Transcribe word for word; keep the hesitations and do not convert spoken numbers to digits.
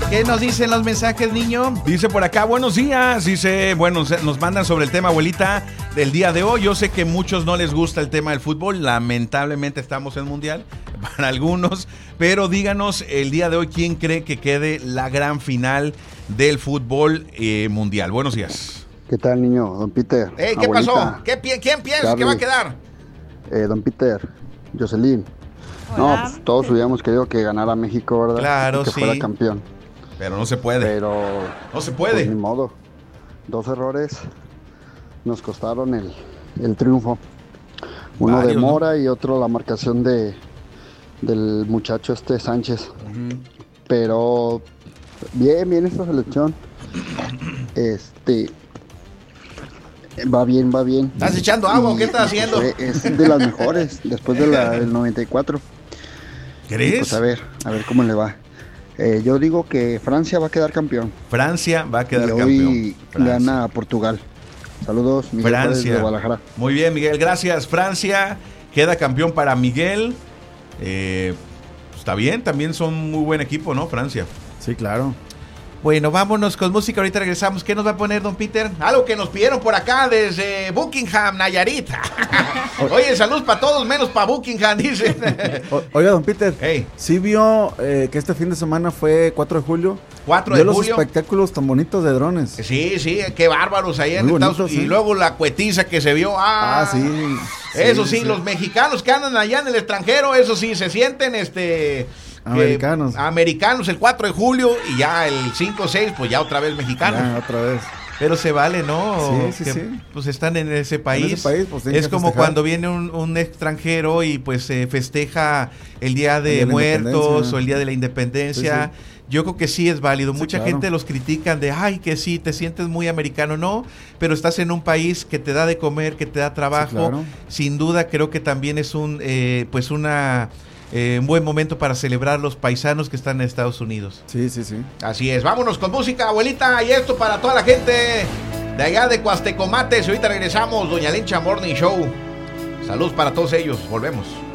¿Qué nos dicen los mensajes, niño? Dice por acá, buenos días. Dice, bueno, nos mandan sobre el tema, abuelita, del día de hoy. Yo sé que a muchos no les gusta el tema del fútbol. Lamentablemente estamos en mundial, para algunos. Pero díganos el día de hoy, ¿quién cree que quede la gran final del fútbol eh, mundial? Buenos días. ¿Qué tal, niño? Don Peter. Hey, ¿qué abuelita, pasó? ¿Qué, ¿Quién piensa que va a quedar? Eh, don Peter, Jocelyn. No, pues todos hubiéramos querido que ganara México, ¿verdad? Claro, y que sí. fuera campeón. Pero no se puede. Pero no se puede. Pues, ni modo. Dos errores nos costaron el, el triunfo. Uno Varios, de Mora, ¿no? Y otro la marcación de del muchacho este Sánchez. Uh-huh. Pero bien, bien esta selección. Este va bien, va bien. ¿Estás echando agua o qué estás haciendo? Es de las mejores después de la del noventa y cuatro. ¿Crees? Pues a ver, a ver cómo le va. Eh, yo digo que Francia va a quedar campeón. Francia va a quedar y hoy campeón. Hoy gana a Portugal. Saludos, Miguel Francia. de Guadalajara. Muy bien, Miguel, gracias. Francia queda campeón para Miguel. Eh, está bien, también son muy buen equipo, ¿no? Francia. Sí, claro. Bueno, vámonos con música, ahorita regresamos. ¿Qué nos va a poner, don Peter? Algo que nos pidieron por acá desde Buckingham, Nayarit. Oye, saludos para todos, menos para Buckingham, dicen. Oiga, don Peter, hey. ¿sí vio eh, que este fin de semana fue cuatro de julio? cuatro de julio. Los espectáculos tan bonitos de drones. Sí, sí, qué bárbaros ahí en Estados Unidos. Y luego la cuetiza que se vio. Ah, ah sí. Eso sí, sí, sí, los mexicanos que andan allá en el extranjero, eso sí, se sienten este... Americanos. Que, americanos el cuatro de julio y ya el cinco seis, pues ya otra vez mexicanos. Ya, otra vez. Pero se vale, ¿no? Sí, sí, que, sí. Pues están en ese país. En ese país pues, es como cuando viene un, un extranjero y pues se eh, festeja el Día de, el día de Muertos o el Día de la Independencia. Sí, sí. Yo creo que sí es válido. Sí, Mucha claro. gente los critican de, ay, que sí, te sientes muy americano. No, pero estás en un país que te da de comer, que te da trabajo. Sí, claro. Sin duda creo que también es un, eh, pues una... Eh, un buen momento para celebrar los paisanos que están en Estados Unidos. Sí, sí, sí. Así es. Vámonos con música, abuelita. Y esto para toda la gente de allá de Cuastecomates. Ahorita regresamos, Doña Lencha Morning Show. Saludos para todos ellos. Volvemos.